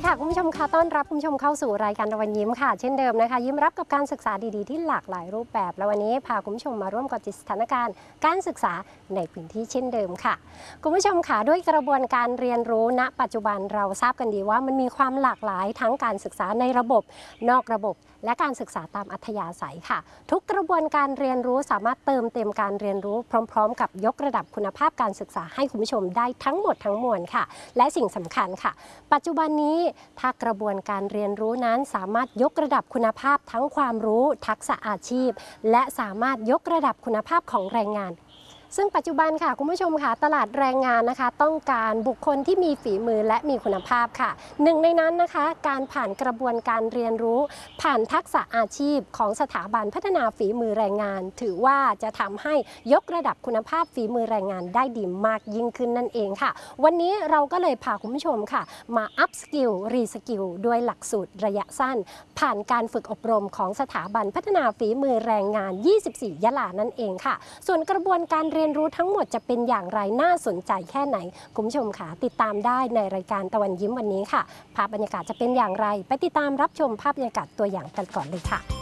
ค่ะคุณผู้ชมค่ะต้อนรับคุณผู้ชมเข้าสู่รายการตะวันยิ้มค่ะเช่นเดิมนะคะยิ้มรับกับการศึกษาดีๆที่หลากหลายรูปแบบและวันนี้พาคุณผู้ชมมาร่วมกับสถานการณ์การศึกษาในพื้นที่เช่นเดิมค่ะคุณผู้ชมค่ะด้วยกระบวนการเรียนรู้ณปัจจุบันเราทราบกันดีว่ามันมีความหลากหลายทั้งการศึกษาในระบบนอกระบบและการศึกษาตามอัธยาศัยค่ะทุกกระบวนการเรียนรู้สามารถเติมเต็มการเรียนรู้พร้อมๆกับยกระดับคุณภาพการศึกษาให้คุณผู้ชมได้ทั้งหมดทั้งมวลค่ะและสิ่งสำคัญค่ะปัจจุบันนี้ถ้ากระบวนการเรียนรู้นั้นสามารถยกระดับคุณภาพทั้งความรู้ทักษะอาชีพและสามารถยกระดับคุณภาพของแรงงานซึ่งปัจจุบันค่ะคุณผู้ชมค่ะตลาดแรงงานนะคะต้องการบุคคลที่มีฝีมือและมีคุณภาพค่ะหนึ่งในนั้นนะคะการผ่านกระบวนการเรียนรู้ผ่านทักษะอาชีพของสถาบันพัฒนาฝีมือแรงงานถือว่าจะทำให้ยกระดับคุณภาพฝีมือแรงงานได้ดีมากยิ่งขึ้นนั่นเองค่ะวันนี้เราก็เลยพาคุณผู้ชมค่ะมาอัพสกิลรีสกิลด้วยหลักสูตรระยะสั้นผ่านการฝึกอบรมของสถาบันพัฒนาฝีมือแรงงาน24ยะลานั่นเองค่ะส่วนกระบวนการเรียนรู้ทั้งหมดจะเป็นอย่างไรน่าสนใจแค่ไหนคุณผู้ชมค่ะติดตามได้ในรายการตะวันยิ้มวันนี้ค่ะภาพบรรยากาศจะเป็นอย่างไรไปติดตามรับชมภาพบรรยากาศตัวอย่างกันก่อนเลยค่ะ